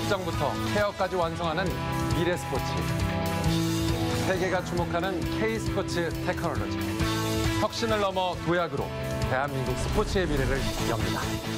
결정부터 케어까지 완성하는 미래 스포츠. 세계가 주목하는 K스포츠 테크놀로지. 혁신을 넘어 도약으로 대한민국 스포츠의 미래를 엽니다.